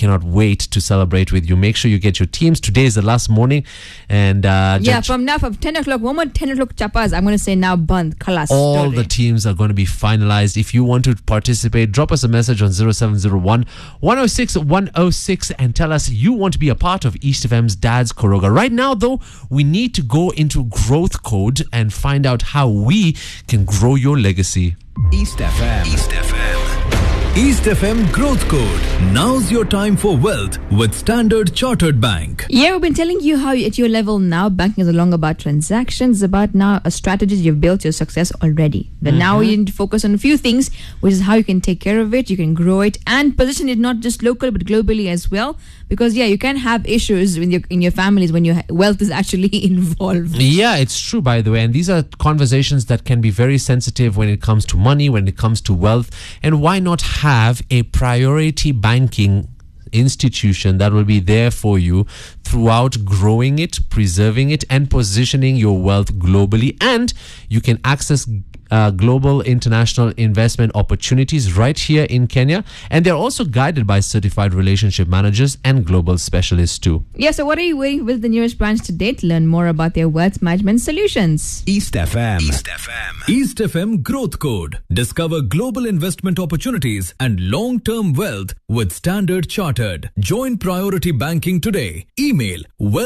cannot wait to celebrate with you. Make sure you get your teams. Today is the last morning. And from 10 o'clock, one more 10 o'clock chapas, I'm going to say now band, khalas. all the teams are going to be finalized. If you want to participate, drop us a message on 0701 106 106 and tell us you want to be a part of East FM's Dad's Koroga. Right now, though, we need to go into growth code and find out how we can grow your legacy. East FM. East FM. East FM Growth Code. Now's your time for wealth with Standard Chartered Bank. Yeah, we've been telling you how at your level now, banking is no longer about transactions, it's about now a strategy you've built your success already. But now you need to focus on a few things, which is how you can take care of it, you can grow it, and position it not just local but globally as well. Because you can have issues in your families when your wealth is actually involved. Yeah, it's true, by the way. And these are conversations that can be very sensitive when it comes to money, when it comes to wealth. And why not have a priority banking institution that will be there for you throughout growing it, preserving it, and positioning your wealth globally. And you can access global international investment opportunities right here in Kenya, and they're also guided by certified relationship managers and global specialists too. Yeah, so what are you waiting with the nearest branch today to learn more about their wealth management solutions? East FM. East FM. East FM Growth Code. Discover global investment opportunities and long-term wealth with Standard Chartered. Join Priority Banking today. Email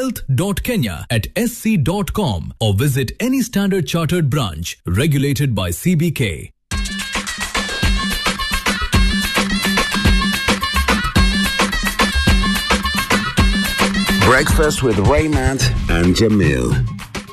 wealth.kenya@sc.com or visit any Standard Chartered branch regulated by CBK. Breakfast with Raymond and Jamil.